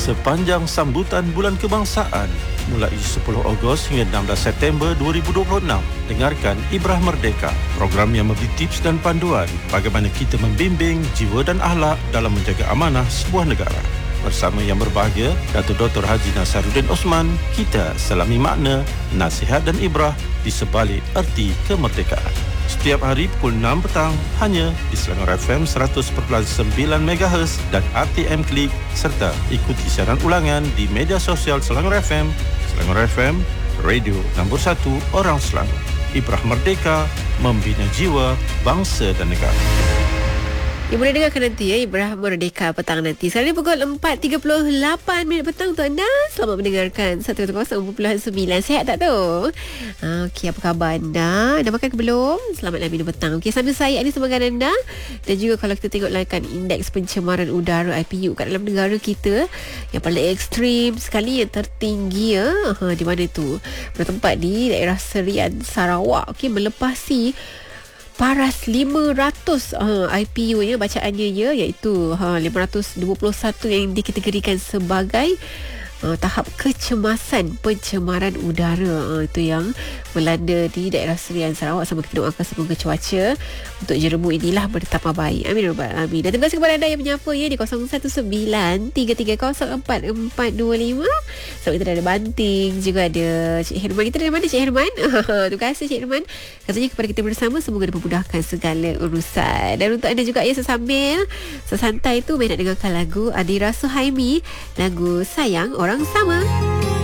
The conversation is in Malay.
sepanjang sambutan Bulan Kebangsaan mulai 10 Ogos hingga 16 September 2026. Dengarkan Ibrah Merdeka, program yang memberi tips dan panduan bagaimana kita membimbing jiwa dan akhlak dalam menjaga amanah sebuah negara. Bersama yang berbahagia, Datuk Dr. Haji Nasaruddin Osman, kita selami makna, nasihat dan ibrah di sebalik erti kemerdekaan. Setiap hari pukul 6 petang hanya di Selangor FM 100.9 MHz dan RTM Klik, serta ikuti siaran ulangan di media sosial Selangor FM, radio nombor 1 orang Selangor. Ibrah Merdeka, membina jiwa, bangsa dan negara. Ibu boleh dengarkan nanti Ibrah Merdeka petang nanti. Sekarang ni pukul 4.38 minit petang untuk anda. Selamat mendengarkan 101.9. Sihat tak tu? Okey, apa khabar anda? Dah makan ke belum? Selamatlah minum petang. Okey, sambil saya ni semangat anda. Dan juga kalau kita tengok laikan indeks pencemaran udara IPU kat dalam negara kita, yang paling ekstrim sekali, yang tertinggi di mana tu? Bertempat di daerah Serian, Sarawak. Okey, melepasi paras 500 IPU-nya bacaannya iaitu 521 yang dikategorikan sebagai tahap kecemasan pencemaran udara. Itu yang melanda di daerah Serian Sarawak. Sama kita doakan semoga cuaca untuk jeremu inilah bertambah baik. Amin ya rabbal alamin. Dan terima kasih kepada anda yang menyapa di 0193304425. Sebab kita ada Banting, juga ada Cik Herman. Kita dari mana Cik Herman? Terima kasih Cik Herman. Katanya kepada kita bersama semoga dimudahkan segala urusan. Dan untuk anda juga sesambil sesantai tu nak dengarkan lagu Adira Suhaimi, lagu Sayang Orang Sama.